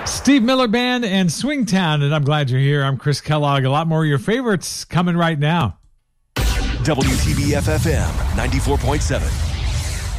Steve Miller Band and Swingtown, and I'm glad you're here. I'm Chris Kellogg. A lot more of your favorites coming right now. WTBF FM 94.7.